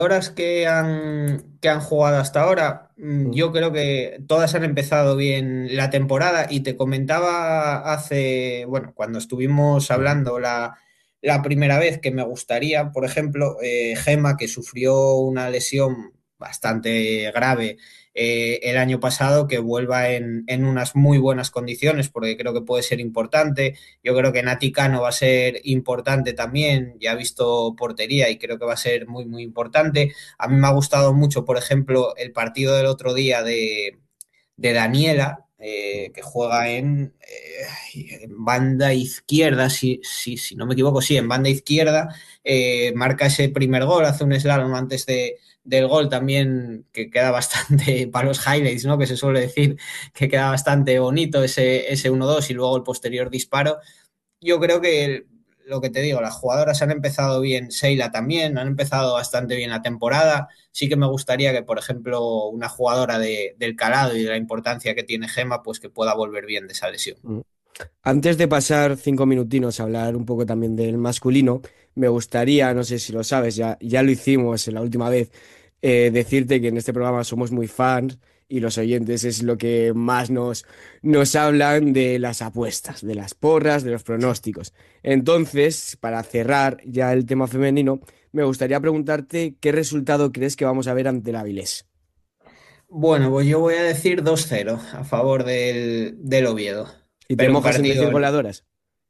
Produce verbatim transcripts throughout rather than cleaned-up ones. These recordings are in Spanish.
Horas que han, que han jugado hasta ahora, mm, Mm, yo creo que todas han empezado bien la temporada y te comentaba hace, bueno, cuando estuvimos ujú. hablando la, la primera vez que me gustaría, por ejemplo, eh, Gema, que sufrió una lesión bastante grave eh, el año pasado, que vuelva en, en unas muy buenas condiciones, porque creo que puede ser importante. Yo creo que Nati Cano va a ser importante también, ya ha visto portería y creo que va a ser muy, muy importante. A mí me ha gustado mucho, por ejemplo, el partido del otro día de, de Daniela, eh, que juega en, eh, en banda izquierda, si, si, si, no me equivoco, sí, en banda izquierda, eh, marca ese primer gol, hace un slalom antes de, del gol también, que queda bastante para los highlights, ¿no? Que se suele decir que queda bastante bonito ese, ese uno dos y luego el posterior disparo. Yo creo que lo que te digo, las jugadoras han empezado bien, Sheila también, han empezado bastante bien la temporada. Sí que me gustaría que, por ejemplo, una jugadora de, del calado y de la importancia que tiene Gema, pues que pueda volver bien de esa lesión. Mm. Antes de pasar cinco minutinos a hablar un poco también del masculino, me gustaría, no sé si lo sabes, ya, ya lo hicimos en la última vez, eh, decirte que en este programa somos muy fans y los oyentes es lo que más nos, nos hablan de las apuestas, de las porras, de los pronósticos. Entonces, para cerrar ya el tema femenino, me gustaría preguntarte qué resultado crees que vamos a ver ante la Avilés. Bueno, pues yo voy a decir dos cero a favor del, del Oviedo, ¿Y te pero un mojas en decir partido. goleadoras?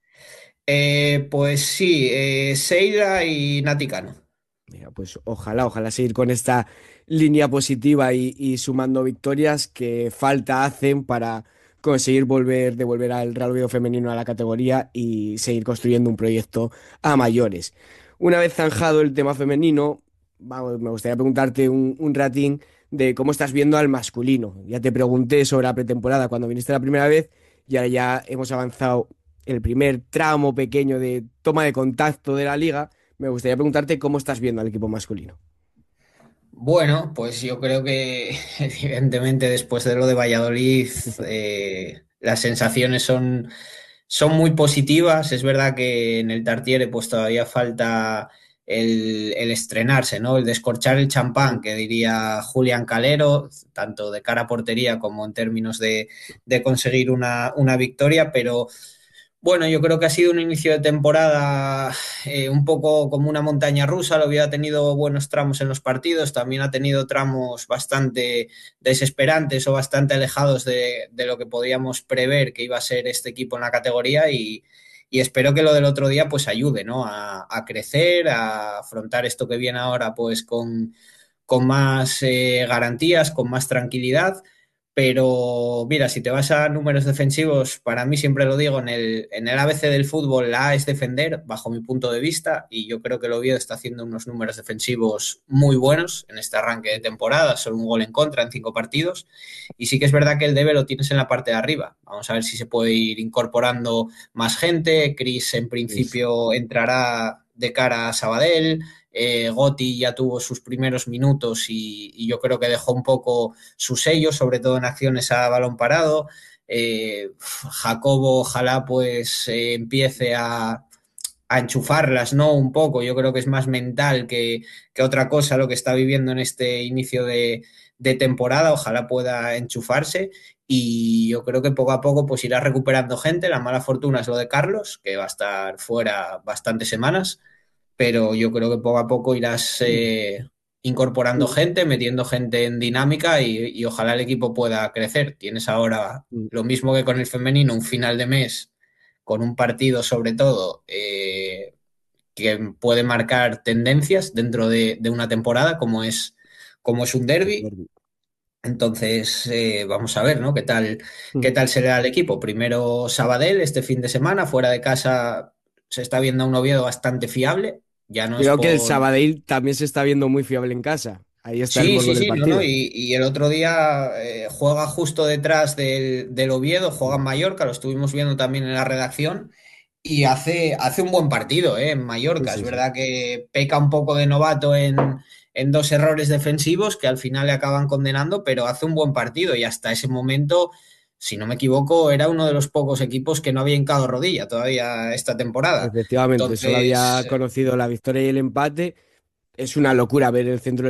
Eh, pues sí, eh, Sheila y Naticano. Mira, pues ojalá, ojalá seguir con esta línea positiva y, y sumando victorias que falta hacen para conseguir volver, devolver al Real Oviedo femenino a la categoría y seguir construyendo un proyecto a mayores. Una vez zanjado el tema femenino, vamos, me gustaría preguntarte un, un ratín de cómo estás viendo al masculino. Ya te pregunté sobre la pretemporada cuando viniste la primera vez y ahora ya hemos avanzado el primer tramo pequeño de toma de contacto de la liga. Me gustaría preguntarte cómo estás viendo al equipo masculino. Bueno, pues yo creo que evidentemente después de lo de Valladolid, eh, las sensaciones son, son muy positivas. Es verdad que en el Tartiere pues todavía falta el, el estrenarse, ¿no? El descorchar el champán, que diría Julián Calero, tanto de cara a portería como en términos de, de conseguir una, una victoria, pero bueno, yo creo que ha sido un inicio de temporada eh, un poco como una montaña rusa. Lo había tenido buenos tramos en los partidos, también ha tenido tramos bastante desesperantes o bastante alejados de, de lo que podíamos prever que iba a ser este equipo en la categoría y, y espero que lo del otro día pues ayude, ¿no? A, a crecer, a afrontar esto que viene ahora pues con, con más eh, garantías, con más tranquilidad. Pero mira, si te vas a números defensivos, para mí siempre lo digo, en el, en el A B C del fútbol, la A es defender, bajo mi punto de vista, y yo creo que el Oviedo está haciendo unos números defensivos muy buenos en este arranque de temporada, solo un gol en contra en cinco partidos, y sí que es verdad que el debe lo tienes en la parte de arriba. Vamos a ver si se puede ir incorporando más gente. Chris en Pues, principio entrará de cara a Sabadell. Eh, Gotti ya tuvo sus primeros minutos y, y, yo creo que dejó un poco su sello, sobre todo en acciones a balón parado. Eh, Jacobo ojalá pues eh, empiece a, a, enchufarlas, ¿no? Un poco, yo creo que es más mental que, que otra cosa lo que está viviendo en este inicio de, de temporada, ojalá pueda enchufarse y yo creo que poco a poco pues irá recuperando gente. La mala fortuna es lo de Carlos, que va a estar fuera bastantes semanas, pero yo creo que poco a poco irás eh, incorporando gente, metiendo gente en dinámica y, y ojalá el equipo pueda crecer. Tienes ahora lo mismo que con el femenino, un final de mes con un partido sobre todo eh, que puede marcar tendencias dentro de, de, una temporada como es, como es un derby. Entonces, eh, vamos a ver, ¿no? ¿Qué tal, qué tal será el equipo? Primero Sabadell este fin de semana, fuera de casa se está viendo a un Oviedo bastante fiable, ya no es creo que el por. Sabadell también se está viendo muy fiable en casa. Ahí está el Sí, morbo sí, del sí, no, no. partido. Y, y el otro día eh, juega justo detrás del, del Oviedo, juega en Mallorca, lo estuvimos viendo también en la redacción, y hace, hace un buen partido, eh, en Sí, Mallorca. Es sí, sí. verdad que peca un poco de novato en, en dos errores defensivos que al final le acaban condenando, pero hace un buen partido y hasta ese momento, si no me equivoco, era uno de los pocos equipos que no había hincado rodilla todavía esta temporada. Efectivamente, solo había Entonces, conocido la victoria y el empate. es una locura ver el centro